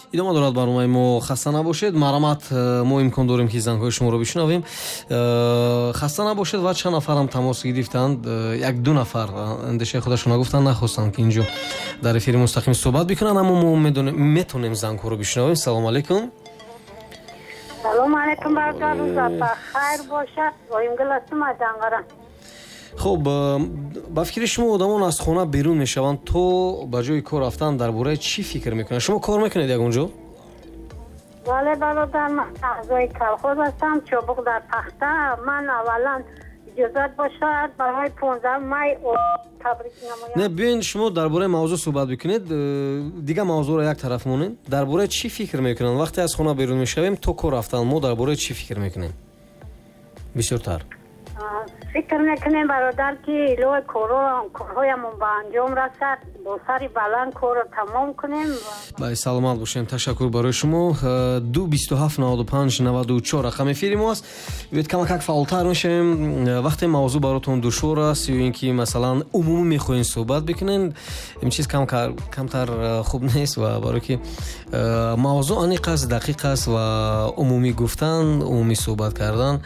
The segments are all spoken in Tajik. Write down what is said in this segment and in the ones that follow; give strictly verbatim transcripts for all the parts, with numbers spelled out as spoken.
идома дорад барномаи мо. Хаста набошед. Марамат, мо имкон дорем ки зангҳои шуморо бишнавем. Хаста набошед ва чанд нафарам тамос гирифтанд. як ду нафар эндешаи худашон гуфтанд, нахостанд ки инҷо дар эфири мустақим суҳбат бикунанд, аммо мо метонем зангҳоро бишнавем. салом алейкум. салом алейкум бародар, рӯза хайр бошад. Воимгул ҳастам аз Анқара. хуб, ба фикри шумо одамон аз хона берун мешаванд то ба ҷои кор рафтан дар бораи чӣ фикр мекунанд? шумо кор мекунед ягонҷо? бале бародар, ман аъзои колхоз ҳастам, чобук дар тахта. ман аввалан иҷозат бошад барои понздаҳум май табрик намоям. Не, биёед шумо дар бораи мавзӯъ суҳбат бикунед. Дигар мавзӯъро як тараф монед. дар бораи чӣ фикр мекунанд вақте аз хона берун мешавем то кор рафтан? мо дар бораи чӣ фикр мекунем? бисёртар фикр мекунем бародар ки илои корҳоямон ба анҷом расад, бо сари баланд корро тамом кунем. бай саломат бошем. ташаккур барои шумо. ду бисту ҳафт наводу панҷ наводу чор рақам эфири мо аст. биёед камакак фаъолтар мешавем. вақте мавзӯъ баротон душвор аст ё ин ки масалан умумӣ мехоҳем суҳбат бикунем, ин чиз камтар хуб нест ва барое ки мавзӯъ аниқ аст, дақиқ аст ва умумӣ гуфтан, умумӣ суҳбат кардан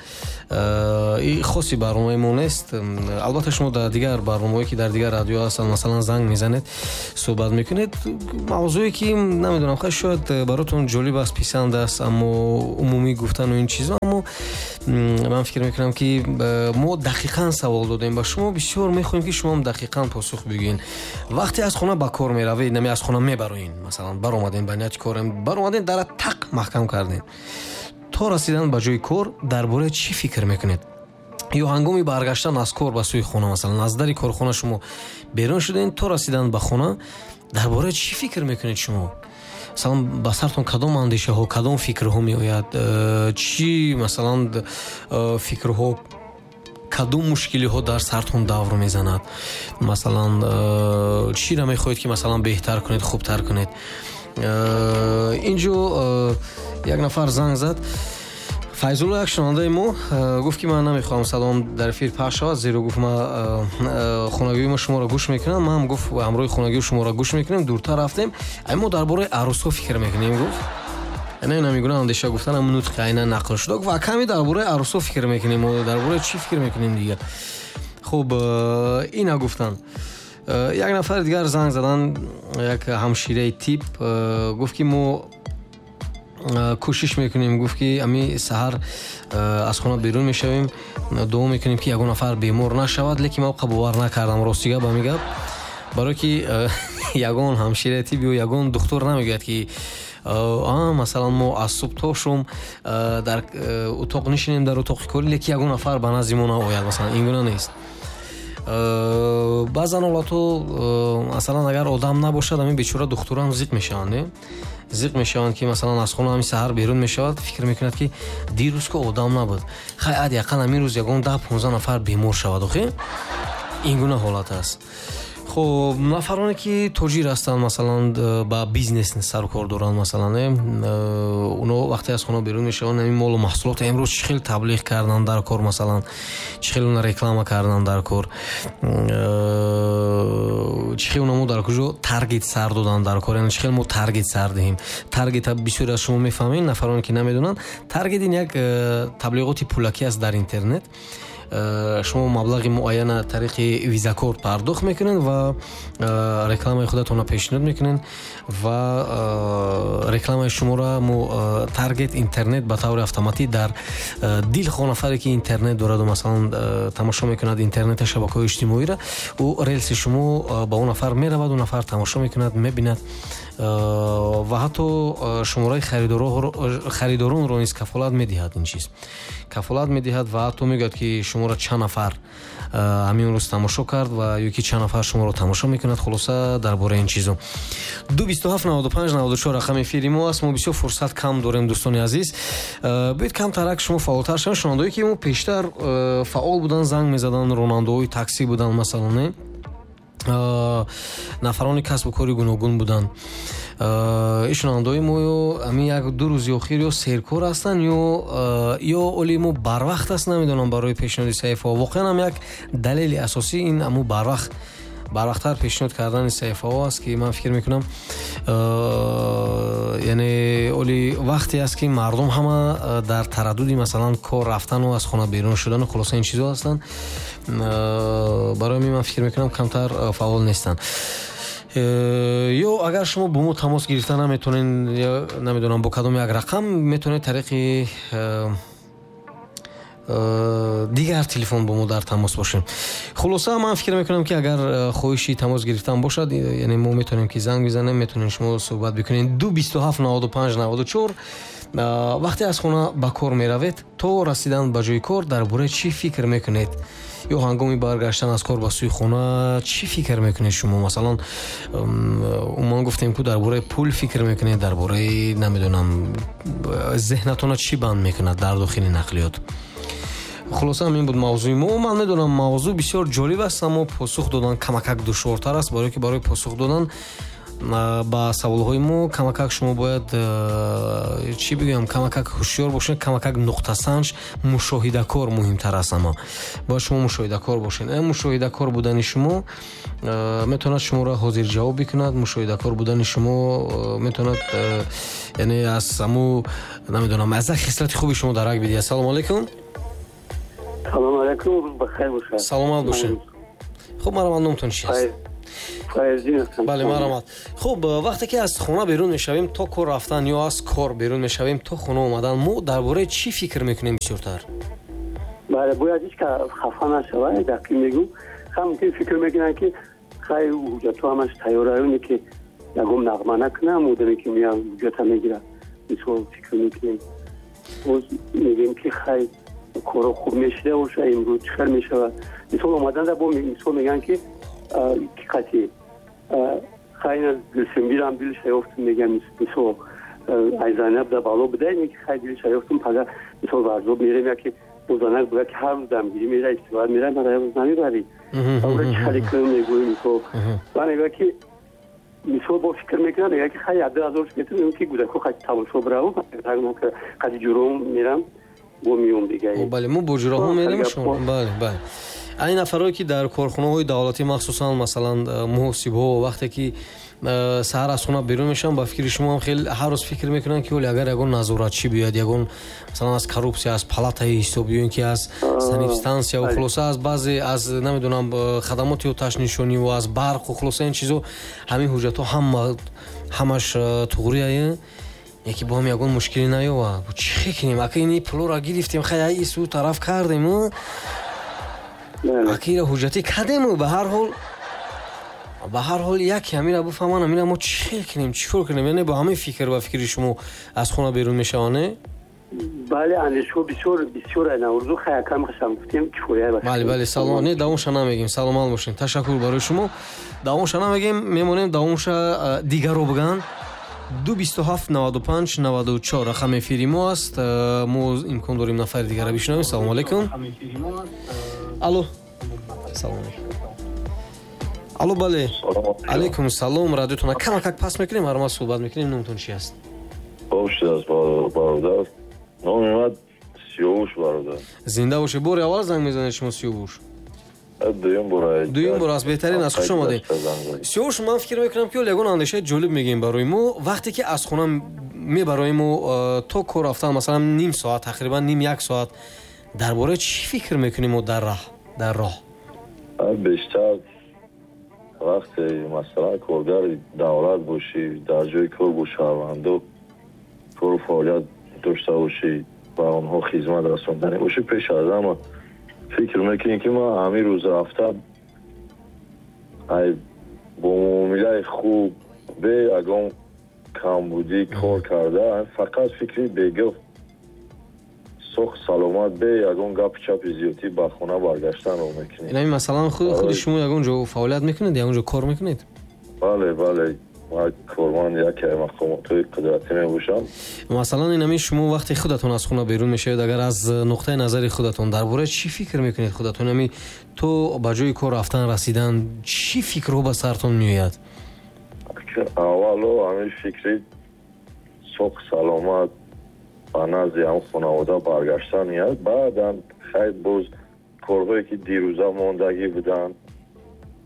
хоси барномаи мо нест. албатта шумо дар дигар барномаҳое ки дар дигар радио ҳастанд, масалан занг мезанед, суҳбат мекунед, мавзӯе ки намедонам хай шояд баротон ҷолиб аст, писанд аст, аммо умумӣ гуфтану ин чизо. аммо ман фикр мекунам ки мо дақиқан савол додем ба шумо, бисёр мехоҳем ки шумо дақиқан посух бигӯед. вақте аз хона ба кор меравед, нами аз хона мебароин, масалан баромадем ба нияти корем, баромадем дара так маҳкам кардем, то расидан ба ҷои кор дар бораи чӣ фикр мекунед? ё ҳангоми баргаштан аз кор ба сӯи хона, масалан аз дари корхона шумо берун шудем, то расидан ба хона дар бораи чӣ фикр мекунед шумо? масалан ба сартон кадом андешаҳо, кадом фикрҳо меояд? чӣ масалан фикрҳо, кадом мушкилиҳо дар сартон давр мезанад? масалан чиро мехоҳед ки масалан беҳтар кунед, хубтар кунед? инҷо як нафар занг зад. файзулло, як шунавандаи мо, гуфт ки ман намехоҳам садом дар эфир пахш шавад, зеро гуфт ма хонагиёи мо шуморо гӯш мекунам. ман гуфт ҳамроҳи хонагиёи шуморо гӯш мекунем. дуртар рафтем, ай мо дар бораи арӯсҳо фикр мекунем. гуфт яъне намегӯям андеша гуфтан ам нутқи айнан нақл шуда. гуфт ками дар бораи арӯсҳо фикр мекунем, мо дар бораи чӣ фикр мекунем дигар? хуб, ина гуфтан. як нафари дигар занг задан, як ҳамшираи тип, гуфт ки мо кӯшиш мекунем, гуфт ки ами саҳар аз хона берун мешавем, дуо мекунем ки ягон нафар бемор нашавад, лекин ман қабовар накардам ростига ба мигап, барое ки ягон ҳамшираи тиб ё ягон духтур намегӯяд ки масалан мо аз субҳ то шум дар утоқ нишинем, дар утоқи корӣ, лекин ягон нафар ба назди мо наояд. масалан ин гуна нест. баъзан ҳолато масалан агар одам набошад, ами бечора духтурам зиқ мешаванд, не зиқ мешаванд ки масалан аз хона ҳами саҳар берун мешавад, фикр мекунад ки дирӯз ки одам набуд, хай ад яқан ами рӯз ягон даҳ понздаҳ нафар бемор шавад. охе ин гуна ҳолат аст. хуб, нафароне ки тоҷир ҳастанд, масалан ба бизнес сарукор доранд, масалан уно вақте аз хона берун мешаванд, ами молу маҳсулот имрӯз чӣ хел таблиғ кардан дар кор, масалан чӣ хел уна реклама кардан дар кор, чӣ хел уна мо дар куҷо таргет сар додан дар кор, яъне чӣ хел мо таргет сар диҳем. таргета бисёре аз шумо мефаҳмед, нафароне ки намедонанд, таргет ин як таблиғоти пулакӣ аст дар интернет. шумо маблағи муайяна тариқи визакорд пардохт мекунед ва рекламаи худатонро пешниҳод мекунед ва рекламаи шуморо мо таргет интернет ба таври автоматӣ дар дилхо нафаре ки интернет дорад, масалан тамошо мекунад интернета, шабакаҳои иҷтимоиро, ӯ релси шумо ба он нафар меравад, он нафар тамошо мекунад, мебинад ва ҳатто шумораи харидоронро низ кафолат медиҳад. ин чиз кафолат медиҳад ва ҳатто мегӯяд ки шуморо чанд нафар ҳамин рӯз тамошо кард ва ё ки чанд нафар шуморо тамошо мекунад. хулоса дар бораи ин чизо ду бисту ҳафт наводу панҷ наводу чор рақами эфири мо аст. мо бисёр фурсат кам дорем, дӯстони азиз, бояд камтарак шумо фаъолтар шавед. шунавандаҳое ки мо пештар фаъол буданд, занг мезаданд, ронандаҳои таксӣ буданд, масалан не нафарони касбу кори гуногун буданд. ишонандаҳои мо ё ами як ду рӯзи охир ё серкор ҳастанд ё ё оли мо барвақт аст, намедонам барои пешниҳоди саҳифаҳо. воқеан ам як далели асосӣ ин аму барвақт барвақттар пешниҳод кардани саҳифаҳо аст ки ман фикр мекунам яъне оли вақте аст ки мардум ҳама дар тараддуди масалан кор рафтану аз хона берун шудану хулоса ин чизо ҳастанд. барои мин ман фикр мекунам камтар фаъол нестанд. ё агар шумо бо мо тамос гирифта наметонен, ё намедонам бо кадом як рақам метавонед тариқи дигар телефон бо мо дар тамос бошем. хулоса ман фикр мекунам ки агар хоҳиши тамос гирифтан бошад, яъне мо метавонем ки занг бизанем, метавонем шумо суҳбат бикунед. ду бисту ҳафт наводу панҷ наводу чор. вақте аз хона ба кор меравед, то расидан ба ҷои кор дар бораи чӣ фикр мекунед? ё ҳангоми баргаштан аз кор ба сӯи хона чӣ фикр мекунед шумо? Масалан, умуман гуфтем ки дар бораи пул фикр мекунед, дар бораи намедонам зеҳнатона чӣ банд мекунад дар дохили нақлиёт? хулоса ҳамин буд мавзӯи мо. ман медонам мавзӯъ бисёр ҷолиб аст, аммо посух додан камакак душвортар аст, барои ки барои посух додан ба саволҳои мо камакак шумо бояд чӣ бигӯям, камакак ҳушёр бошед, камакак нуқтасанҷ, мушоҳидакор муҳимтар аст. Ама бояд шумо мушоҳидакор бошед. э мушоҳидакор будани шумо метавонад шуморо ҳозирҷавоб бикунад. мушоҳидакор будани шумо метавонад яъне аз ҳамун намедонам аз як хислати хуби шумо дарак бидиҳад. Ассалому алайкум. Салом алейкум, бахайр бошед. Саломат бошед. Хуб, марамат номтон чӣ аст? Файзин ҳастам. Бале, марамат. Хуб, вақте ки аз хона берун мешавем то кор рафтан ё аз кор берун мешавем то хона омадан, мо дар бораи чӣ фикр мекунем бисёртар? Бале, бояд ҳеҷ ка хафа нашавад, дақиқ мегӯм. Ҳам ки фикр мекунам ки хай ҳуҷҷатҳо ҳамаш тайёраёне ки ягон нағма накунам, одаме ки меям ҳуҷҷата мегирад. Мисол фикр мекунем. Боз мегӯем ки хай коро хуб мешида боша, имрӯз чӣ хел мешавад. Мисол омаданда бо мисол мегӯям ки ки қати хайна дилсимбирам дилша ёфтум, мегӯям мисол ай Зайнаб да бало будаи ки хай дилша ёфтум, пага мисол варзоб мерем яки розанак буда ки ҳар рӯз дамгирӣ мера истироҳат мера, мара ёз намебарӣ. Авра чӣ хали кунам мегӯем мисол. Ва мегӯя ки мисол бо фикр мекунам, мегӯя ки хай яду ҳазор метавонем ки гӯдако қати тамошо биравам, қати ҷуроҳум мерам. бале, мо бо ҷуроҳо мерем шумо. Бале, бале. айн нафарое ки дар корхонаҳои давлатӣ махсусан масалан муҳосибҳо вақте ки саҳар аз хона берун мешаванд, ба фикри шумо ҳам хел ҳар рӯз фикр мекунанд ки оли агар ягон назоратчӣ биёяд, ягон масалан аз коррупсия, аз палатаи ҳисоб ё ин ки аз санитстанция ва хулоса аз баъзе аз намедонам хадамоти оташнишонӣ ва аз барқу хулоса ин чизо, ҳамин ҳуҷҷатҳо ҳама ҳамаш туғрияе яки бо ҳам ягон мушкилӣ наёвад. чӣ кунем? Ака ини пулора гирифтем, хай ису тараф кардем, ака ира ҳуҷҷатӣ кардем. ба ҳар ҳол ба ҳар ҳол яке ҳамира буфаҳманам, ина мо чӣ кунем, чӣ кор кунем? Яъне бо ҳамин фикр ва фикри шумо аз хона берун мешаванд? бале, андешҳо бисёр бисёр ана урду хай акам хашам гуфтем кифоя баша. бале, бале, салом. Не, давомша намегим. Саломат бошед. Ташаккур барои шумо. Давомша намегим, мемонем давомша дигаро биган. ду бисту ҳафт наводу панҷ наводу чор рақами эфири мо аст. мо имкон дорем нафари дигара бишнавем. салому алайкум. алло. салом алайкум. алло, бале. алайкум салом. радиотона камакак паст мекунем, ҳар ма суҳбат мекунем. номтон чӣ аст? خوب شد از برادر. نام اومد سیاوش برادر. زنده باشی. باری اول زنگ میزنید شما سیاوش؟ دویم بار. دویم بار از بهترین از خوش آمدید. سیاوش من فکر میکنم که یگان اندیشه جالب میگیم برای ما وقتی که از خونه می برای ما تا کار رفتن مثلا نیم ساعت تقریبا نیم یک ساعت درباره چی فکر میکنیم و در راه در راه؟ بیشتر وقتی مثلا کارگر دولت باشی در جای کار باشی و کار فعالیت داشته باشی و آنها خدمت رساندنی باشی پیش از همه فکر میکنی که ما همین روز رفتم ای با معامله خوب به اگه کمبودی کار کرده فقط فکری بگفت سخت سلامت به یگان گپ چپ زیادی به خونه برگشتن رو میکنید. یعنی مثلا خود خود شما یگان جا فعالیت میکنید یگان جا کار میکنید؟ بله بله ما کارمند یک مقامات قدرتی میباشم. مثلا اینمی شما وقتی خودتون از خونه بیرون میشید اگر از نقطه نظر خودتون درباره چی فکر میکنید خودتون یعنی تو به جای کار رفتن رسیدن چی فکرها به سرتون میاد؟ اولو همین فکری سخت سلامت با نزدی هم خانواده برگشتن یاد بعدم خیلی باز کارهایی که دیروزه ماندگی بودن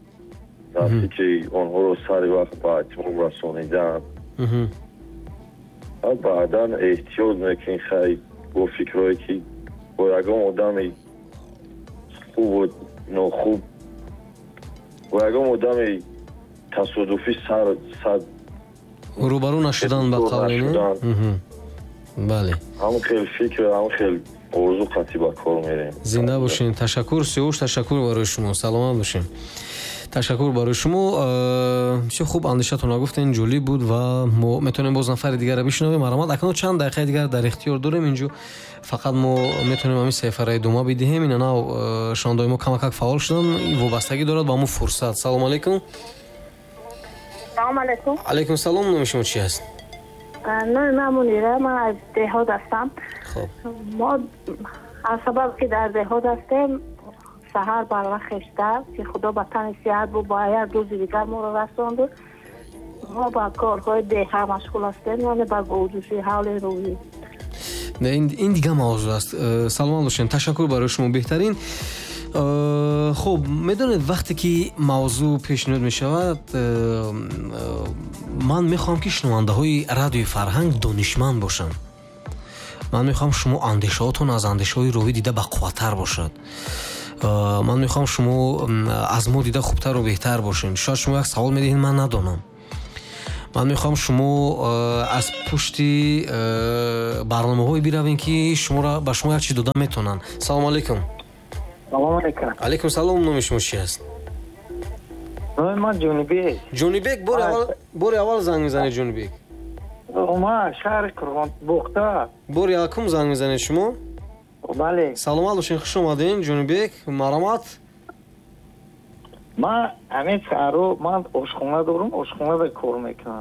وقتی که آنها رو سری وقت با اتمام رسانیدن баъдан эҳтиёт мекунӣ хай бо фикрое ки бо ягон одами хубу нохуб бо ягон одами тасодуфӣ сар сад рӯбарӯ нашудан ба қавле бале ҳамон хел фикр ҳамон хел орзу қатъӣ ба кор мерем. Зинда бошен. Ташаккур Сиёш, ташаккур барои шумо. Саломат бошен. ташаккур барои шумо. Бисёр хуб андешатон гуфтен, ҷолиб буд ва мо метавонем боз нафари дигарро бишнавем. Марамат, акнун чанд дақиқаи дигар дар ихтиёр дорем. Инҷо фақат мо метавонем ҳамин сефараи дума бидиҳем. Ина нав шондаи мо камакак фаъол шудан. Вобастагӣ дорад ба мо фурсат. Салом алейкум. Салом алейкум. алейкум салом. Номи шумо чи аст? Номи ман Мунира, ман аз деҳот ҳастам. Хуб. Мо аз сабаб ки дар деҳот ҳастем, саҳар барвақт хешта ки худо ба тани сиҳат бу ба як рӯзи дигар моро расонду. Мо ба корҳои деҳа машғул ҳастем, яъне ба гӯдуши ҳавли рӯӣ. Не, ин дигар мавзӯъ аст. Саломат бошен. Ташаккур барои шумо. Беҳтарин. хуб, медонед вақте ки мавзӯъ пешниҳод мешавад, ман мехоҳам ки шунавандаҳои радиои Фарҳанг донишманд бошанд. ман мехоҳам шумо андешаҳотон аз андешаҳои роҳӣ дида бақувваттар бошад. ман мехоҳам шумо аз мо дида хубтару беҳтар бошед. шояд шумо як савол медиҳед, ман надонам. ман мехоҳам шумо аз пушти барномаҳое биравем ки шуморо ба шумо як чиз дода метавонанд. Салом алейкум. Салом алейкум. алейкум салом. Номи шумо чи аст? Номи ман Ҷонибек. Ҷонибек, бори аввал бори аввал занг мезанед Ҷонибек. Ман шаҳри Қурғонбухта. Бори якум занг мезанед шумо? Бале. Саломат бошен, хуш омадин Ҷонибек. Марамат. Ман ҳамин саҳро ман ошхона дорам, ошхонада кор мекунам.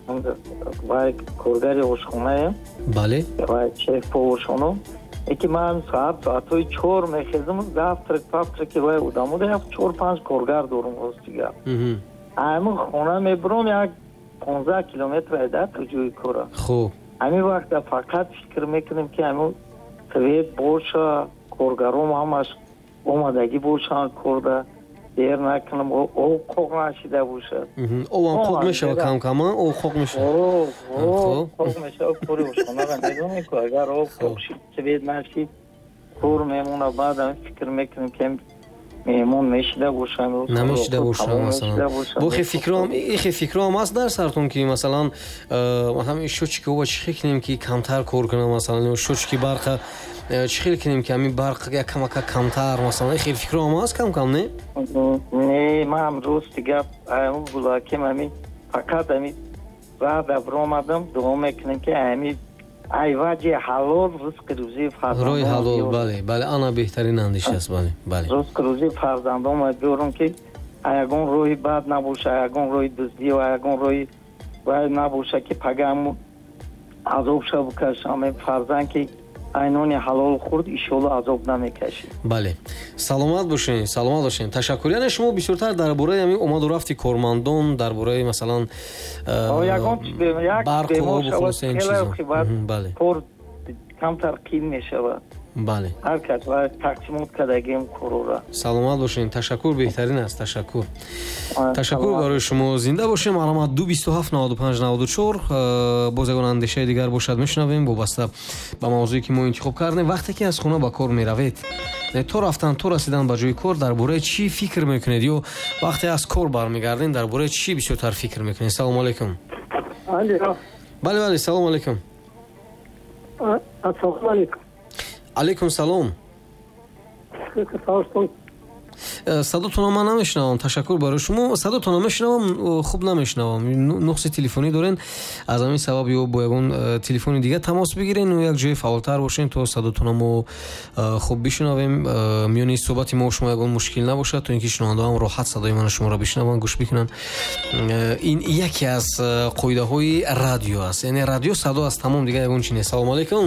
Вай коргари ошхонаем. Бале. Вай шеф по ошхона. Эки ман саат саатҳои чор мехезам, завтрак, павтраки вай одамода як чор панҷ коргар дорам ростига. Ҳамин хона мебурам як понздаҳ километр айда то ҷои кора. Хуб. ҳамин вақта фақат фикр мекунем ки ҳамин свет боша, коргаром ҳамаш омадагӣ бошанд корда, дер накунам, об қоқ нашида бошад. Обам қоқ мешавад камкама, об қоқ мешавад. Об қоқ мешавад, кори ошхонаро медонем ки агар об қоқ шид, свет нашид, кор мемонад. Баъд ҳамин фикр мекунем ки меҳмон мешида бошам, намешида бошам масалан. Бо хе фикрам, ихе фикрам аст дар сартон ки масалан ҳамин шочки оба чӣ хекунем ки камтар кор кунам, масалан шочки барқа чӣ хел кунем ки ҳамин барқ як камака камтар, масалан ихе фикрам аст кам кам не? Не, ман рости гап ҳамин булаким ҳамин фақат ҳамин баъда биромадам дуо мекунем ки ҳамин айваҷи ҳалол ризқи рӯзии фарзандон роҳи ҳалол. Бале, бале, ана беҳтарин андеша аст. Бале, бале. Ризқи рӯзии фарзандон биёрам ки ягон роҳи бад набоша, ягон роҳи дуздӣ ва ягон роҳи вай набоша ки пагам азобша бикашам. Фарзанд ки айнони ҳалол хурд, иншоалло азоб намекашид. Бале. Саломат бошен, саломат бошен. Ташаккур. Яъне шумо бисёртар дар бораи ҳамин омаду рафти кормандон, дар бораи масалан ягон як бемор шавад, бале. кор камтар қин мешавад. Бале. ҳар кас ва тақсимот кардагим корора. Саломат бошен. Ташаккур, беҳтарин аст. Ташаккур. Ташаккур барои шумо. Зинда бошем. Марамат ду бисту ҳафт наводу панҷ наводу чор. Боз ягон андешаи дигар бошад мешунавем вобаста ба мавзӯе ки мо интихоб кардем. Вақте ки аз хона ба кор меравед, то рафтан, то расидан ба ҷои кор, дар бораи чӣ фикр мекунед ё вақте аз кор бармегардем дар бораи чӣ бисёртар фикр мекунед? Салом алейкум. Бале, бале, салом алейкум. Ассалому алейкум. алейкум салом. садотона ман намешунавам. Ташаккур барои шумо. Садотона мешунавам, хуб намешунавам. нуқси телефонӣ дорен. аз ҳамин сабаб ё бо ягон телефони дигар тамос бигирен, ё як ҷои фаъолтар бошен то садотона мо хуб бишунавем. миёни суҳбати мо шумо ягон мушкил набошад, то ин ки шунавандаҳоям роҳат садои мана шуморо бишунаванд, гӯш бикунанд. ин яке аз қоидаҳои радио аст. яъне радио садо аст, тамом, дигар ягон чи нест. Салом алейкум.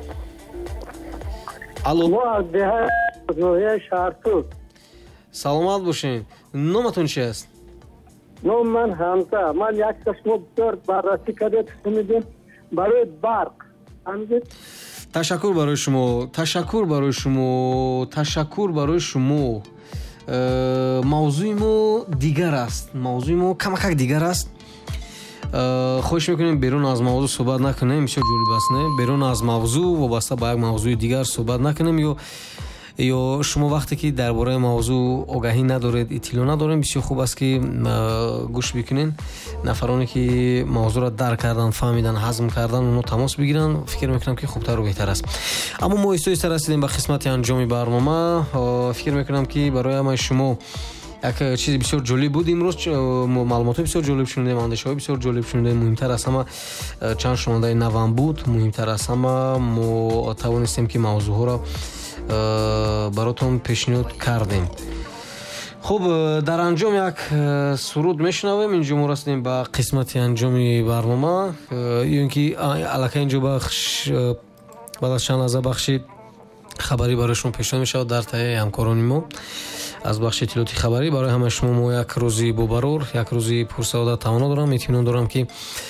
алло. мо аз деҳа ноҳияи шаҳрсуд. саломат бошен. номатон чи аст? ном ман Ҳамза. ман як шумо бисёр баррасӣ кардед, шунидем барои барқ. Ҳамзид. Ташаккур барои шумо. Ташаккур барои шумо. Ташаккур барои шумо. Мавзӯи мо дигар аст. Мавзӯи мо камакак дигар аст. хоҳиш мекунем берун аз мавзӯъ суҳбат накунем. бисёр ҷолиб аст, не? Берун аз мавзӯъ вобаста ба як мавзӯи дигар суҳбат накунем, ё ё шумо вақте ки дар бораи мавзӯъ огаҳӣ надоред, иттилоъ надоред, бисёр хуб аст ки гӯш бикунен. Нафароне ки мавзӯъро дарк кардан, фаҳмидан, ҳазм кардан, оно тамос бигиран. фикр мекунам ки хубтару беҳтар аст. аммо мо истоиста расидем ба қисмати анҷоми барнома. фикр мекунам ки барои ҳамаи шумо як чизи бисёр ҷолиб буд. имрӯз маълумоти бисёр ҷолиб шунидем, андешаҳои бисёр ҷолиб шунидем. муҳимтар аз ҳама чанд шунавандаи навам буд. муҳимтар аз ҳама мо тавонистем ки мавзӯъҳоро баротон пешниҳод кардем. хуб, дар анҷом як суруд мешунавем. инҷо мо расидем ба қисмати анҷоми барнома. ин ки аллакай инҷо бахш баъд аз чанд лаҳза бахши хабарӣ барои шумо пешниҳод мешавад дар таҳияи ҳамкорони мо аз бахши иттилоъоти хабарӣ. барои ҳамаи шумо мо як рӯзи бобарор, як рӯзи пурсаодат таманно дорам. эътиминон дорам ки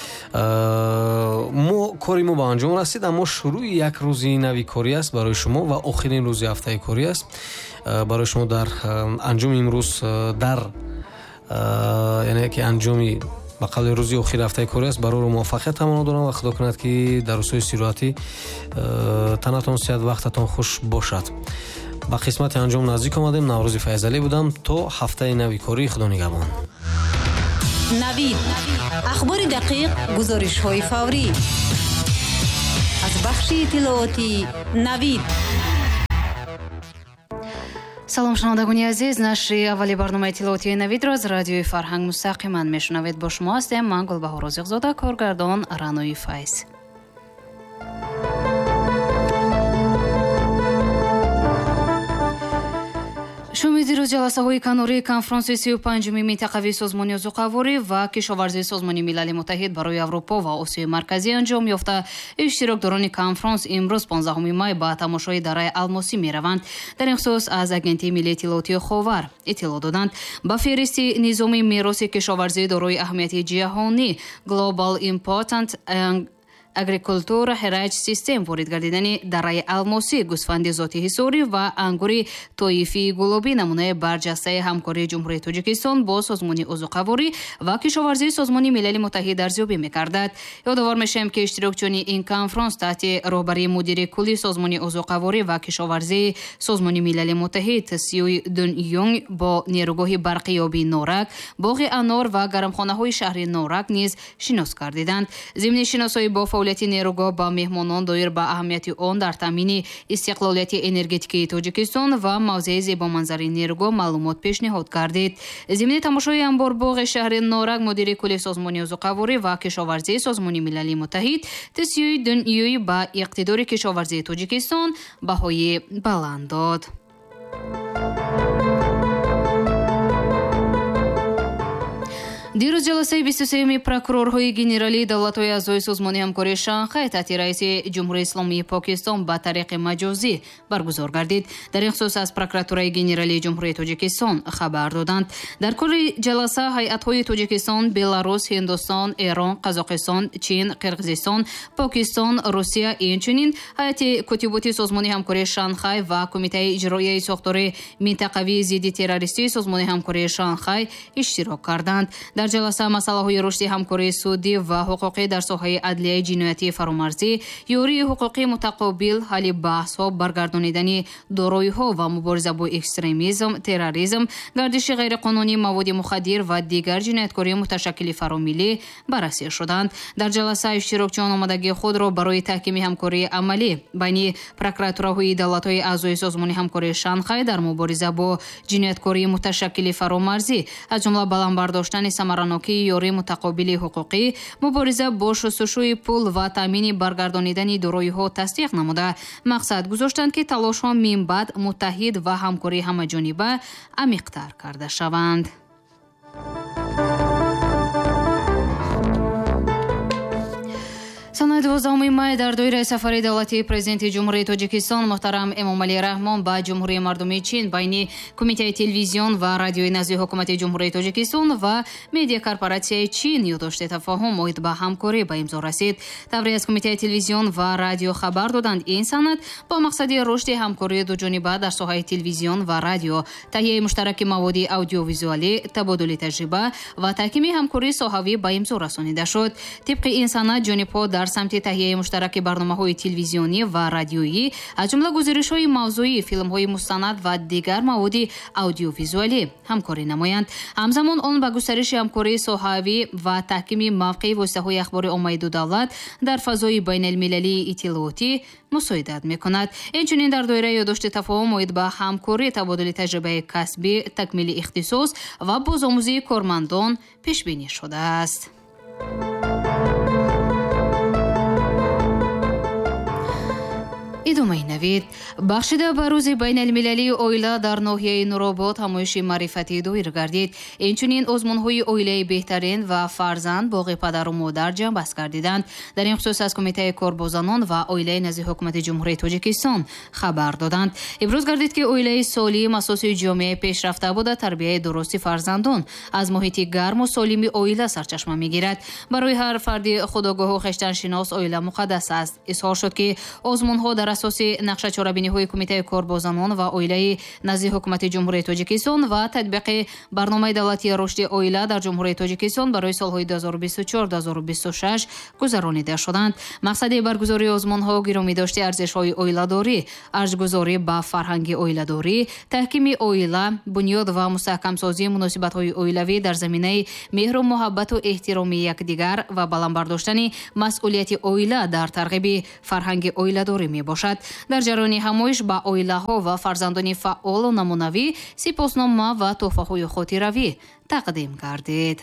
мо кори мо ба анҷом расид, аммо шурӯи як рӯзи нави корӣ аст барои шумо ва охирин рӯзи ҳафтаи корӣ аст барои шумо. дар анҷоми имрӯз дар яъне ки анҷоми ба қавли рӯзи охири ҳафтаи корӣ аст. барои муваффақият таманно дорам ва худо кунад ки дар рӯзҳои сироатӣ танатон сиҳат, вақтатон хуш бошад. ба қисмати анҷом наздик омадем. Наврӯзи Файзалӣ будам. то ҳафтаи нави корӣ. худо нигаҳбон. навид ахбори дақиқ, гузоришҳои фаврӣ аз бахши иттилооти навид. салом шунавандагони азиз, нашри аввали барномаи иттилоотии навидро аз радиои Фарҳанг мустақиман мешунавед. бо шумо ҳастем ман Гулбаҳор Озиқзода, коргардон Ранои Файз. шумиди рӯз ҷаласаҳои канории конфронси сию панҷуми минтақавии созмони озуқаворӣ ва кишоварзии созмони милали муттаҳид барои Аврупо ва Осиёи марказӣ анҷом ёфта, иштирокдорони конфронс имрӯз понздаҳуми май ба тамошои дараи алмосӣ мераванд. дар ин хусус аз агентии миллии иттилоотии Ховар иттилоъ доданд. ба феҳристи низоми мероси кишоварзии дорои аҳамияти ҷаҳонӣ Global Important Agriculture Heritage System ворид гардидани дараи алмосӣ, гӯсфанди зоти ҳисорӣ ва ангури тоифии гулобӣ намунаи барҷастаи ҳамкории Ҷумҳурии Тоҷикистон бо созмони озуқаворӣ ва кишоварзии созмони милали муттаҳид арзёбӣ мекардад. ёдовор мешавем ки иштирокчиёни ин конфронс таҳти роҳбарии мудири кулли созмони озуқаворӣ ва кишоварзии созмони милали муттаҳид Сюй Дун Юнг бо нерӯгоҳи барқиёбии Норак, боғи Анор ва гармхонаҳои шаҳри Норак низ шинос гардиданд. зимни шиносоӣ бо фаъолияти нерӯгоҳ ба меҳмонон доир ба аҳамияти он дар таъмини истиқлолияти энергетикии Тоҷикистон ва мавзеи зебоманзари нерӯгоҳ маълумот пешниҳод гардид. зимни тамошои амборбоғи шаҳри Норак мудири кулли созмони озуқаворӣ ва кишоварзии созмони милали муттаҳид Тсюй Дун Юй ба иқтидори кишоварзии Тоҷикистон баҳои баланд дод. дирӯз ҷаласаи бисту сеюми прокурорҳои генералии давлатҳои аъзои созмони ҳамкории Шанхай таҳти раиси Ҷумҳурии Исломии Покистон ба тариқи маҷозӣ баргузор гардид. дар ин хусус аз прокуратураи генералии Ҷумҳурии Тоҷикистон хабар доданд. дар кори ҷаласа ҳайатҳои Тоҷикистон, Беларус, Ҳиндустон, Эрон, Қазоқистон, Чин, Қирғизистон, Покистон, Русия, инчунин ҳайати котиботи созмони ҳамкории Шанхай ва Кумитаи иҷроияи сохтори минтақавии зидди террористии созмони ҳамкории Шанхай иштирок карданд. дар ҷаласа масъалаҳои рушди ҳамкории судӣ ва ҳуқуқӣ дар соҳаи адлияи ҷиноятии фаромарзӣ, ёрии ҳуқуқи мутақобил, ҳалли баҳсҳо, баргардонидани дороиҳо ва мубориза бо экстремизм, терроризм, гардиши ғайриқонунии маводи мухаддир ва дигар ҷинояткории муташаккили фаромилӣ баррасӣ шуданд. дар ҷаласа иштирокчиён омадагии худро барои таҳкими ҳамкории амалӣ байни прокуратураҳои давлатҳои аъзои созмони ҳамкории Шанхай дар мубориза бо ҷинояткории муташаккили фаромарзӣ, аз ҷумла баландбардоштани самаранокии ёрии мутақобили ҳуқуқӣ, мубориза бо шустушӯи пул ва таъмини баргардонидани дороиҳо тасдиқ намуда, мақсад гузоштанд ки талошҳо минбаъд муттаҳид ва ҳамкории ҳамаҷониба амиқтар карда шаванд. санаи дувоздахуми май дар доираи сафари давлатии президенти ҷумҳурии тоҷикистон муҳтарам эмомалӣ раҳмон ба ҷумҳурии мардумии чин байни кумитаи телевизион ва радиои назди ҳукумати ҷумҳурии тоҷикистон ва медиакорпоратсияи чин ёддошти тафоҳум оид ба ҳамкорӣ ба имзо расид. тавре аз кумитаи телевизион ва радио хабар доданд, ин санад ба мақсади рушди ҳамкории дуҷониба дар соҳаи телевизион ва радио, таҳияи муштараки маводи аудиовизуалӣ, табодули таҷриба ва таҳкими ҳамкории соҳавӣ ба имзо расонида шуд. тибқи ин санад ҷонибҳо дар самти таҳияи муштараки барномаҳои телевизионӣ ва радиоӣ, аз ҷумла гузоришҳои мавзӯӣ, филмҳои мустанад ва дигар маводи аудиовизуалӣ ҳамкорӣ намоянд. ҳамзамон он ба густариши ҳамкории соҳавӣ ва таҳкими мавқеи воситаҳои ахбори оммаи дудавлат дар фазои байналмилалии иттилоотӣ мусоидат мекунад. инчунин дар доираи ёддошти тафоҳум оид ба ҳамкорӣ, табодули таҷрибаи касбӣ, такмили ихтисос ва бозомӯзии кормандон пешбинӣ шудааст. идомаи навид бахшида ба рӯзи байналмилалии оила дар ноҳияи нуробод ҳамоиши маърифатӣ доир гардид. инчунин озмунҳои оилаи беҳтарин ва фарзанд боғи падару модар ҷамъбаст гардиданд. дар ин хусус аз кумитаи корбозанон ва оилаи назди ҳукумати ҷумҳурии тоҷикистон хабар доданд. иброз гардид ки оилаи солим асоси ҷомеаи пешрафта буда тарбияи дурусти фарзандон аз муҳити гарму солими оила сарчашма мегирад. барои ҳар фарди худогоҳу хештаншинос оила муқаддас аст. изҳор шуд ки озмунҳо дар асоси нақшачорабиниҳои кумитаи корбозанон ва оилаи назди ҳукумати ҷумҳурии тоҷикистон ва татбиқи барномаи давлатии рушди оила дар ҷумҳурии тоҷикистон барои солҳои дуҳазору бисту чор - дуҳазору бисту шаш гузаронида шуданд. мақсади баргузории озмунҳо гиромидошти арзишҳои оиладорӣ, арзгузорӣ ба фарҳанги оиладорӣ, таҳкими оила, бунёд ва мустаҳкамсозии муносибатҳои оилавӣ дар заминаи меҳру муҳаббату эҳтироми якдигар ва баландбардоштани масъулияти оила дар тарғиби фарҳанги оиладорӣ мебошад. дар ҷарони ҳамоиш ба оилаҳо ва фарзандони фаъолу намунавӣ сипоснома ва тӯҳфаҳои хотиравӣ тақдим гардид.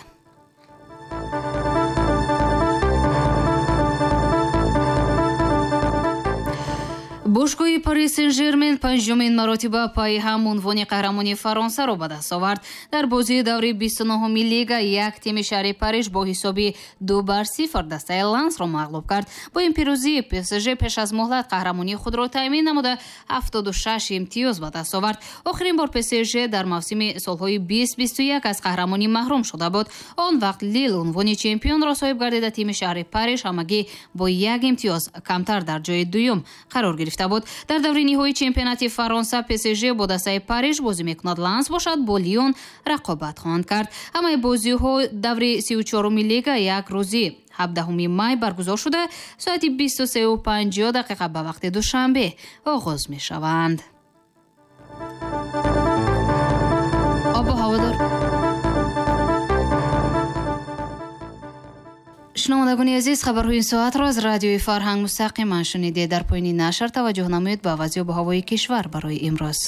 бошгоҳи Пари Сен-Жермен панҷумин маротиба пайи ҳам унвони қаҳрамонии Фаронсаро ба даст овард. дар бозии даври бисту нӯҳуми лига як тими шаҳри Париж бо ҳисоби ду бар сифр дастаи Лансро мағлуб кард. бо ин пирӯзӣ ПСЖ пеш аз муҳлат қаҳрамонии худро таъмин намуда ҳафтоду шаш имтиёз ба даст овард. охирин бор ПСЖ дар мавсими солҳои бист бисту як аз қаҳрамонӣ маҳрум шуда буд. он вақт Лил унвони чемпионро соҳиб гардида тими шаҳри Париж ҳамагӣ бо як имтиёз камтар дар ҷои дуюм қарор гирифт. дар даври ниҳои чемпионати Фаронса ПСЖ бо дастаи Париж бозӣ мекунад. Ланс бошад бо Лион рақобат хоҳанд кард. ҳамаи бозиҳо даври сию чоруми лига як рӯзи ҳабдаҳуми май баргузор шуда соати бисту сеу панҷоҳ дақиқа ба вақти душанбе оғоз мешаванд. обу ҳаводор шунавандагони азиз, хабарҳои ин соатро аз радиои Фарҳанг мустақиман шунидед. дар поини нашр таваҷҷӯҳ намоед ба вазъи обу ҳавои кишвар барои имрӯз.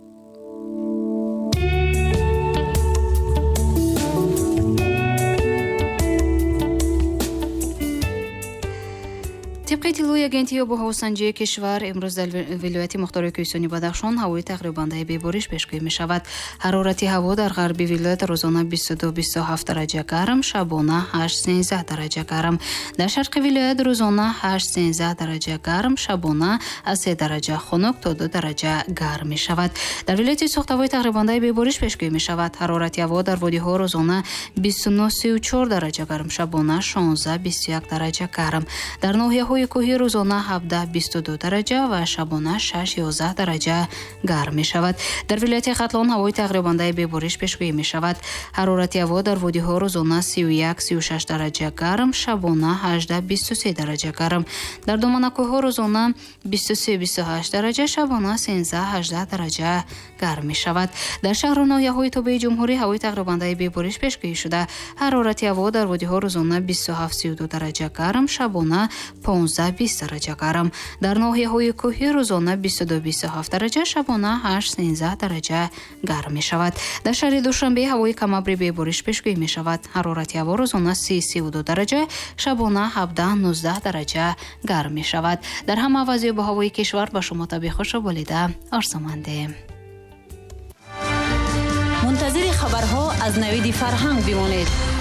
тибқи иттилои агентии обу ҳавосанҷии кишвар, имрӯз дар вилояти мухтори кӯҳистони Бадахшон ҳавои тақрибандаи бебориш пешгӯӣ мешавад. ҳарорати ҳаво дар ғарби вилоят рӯзона бисту ду - бисту ҳафт дараҷа гарм, шабона ҳашт - сенздаҳ дараҷа гарм. дар шарқи вилоят рӯзона ҳашт - сенздаҳ дараҷа гарм, шабона аз се дараҷа хунук то ду дараҷа гарм мешавад. дар вилояти Соғд ҳавои тақрибандаи бебориш пешгӯӣ мешавад. ҳарорати ҳаво дар водиҳо рӯзона бисту нӯҳ - сию чор дараҷа гарм, шабона шонздаҳ - бисту як дараҷа гарм. дар ноҳияҳои кӯҳӣ рӯзона ҳабдаҳ - бисту ду дараҷа ва шабона шаш - ёздаҳ дараҷа гарм мешавад. дар вилояти Хатлон ҳавои тақрибандаи бебориш пешгӯӣ мешавад. ҳарорати ҳаво дар водиҳо рӯзона сию як - сию шаш дараҷа гарм, шабона ҳаждаҳ - бисту се дараҷа гарм. дар доманакӯҳҳо рӯзона бисту се - бисту ҳашт дараҷа, шабона сенздаҳ - ҳаждаҳ дараҷа гарм мешавад. дар шаҳру ноҳияҳои тобии ҷумҳурӣ ҳавои тақрибандаи бебориш пешгӯӣ шуда. ҳарорати ҳаво дар водиҳо рӯзона бисту ҳафт - сию ду дараҷа гарм, шабона понздаҳ - бист дараҷа гарм. дар ноҳияҳои кӯҳӣ рӯзона бисту ду - бисту ҳафт дараҷа, шабона ҳашт - сенздаҳ дараҷа гарм мешавад. дар шаҳри Душанбе ҳавои камабри бебориш пешгӯӣ мешавад. ҳарорати ҳаво рӯзона си - сию ду дараҷа, шабона ҳабдаҳ - нуздаҳ дараҷа гарм мешавад. дар ҳама вазъи обу ҳавои кишвар ба шумо таби хушу болида орзумандем. منتظر خبرها از نوید فرهنگ بمانید.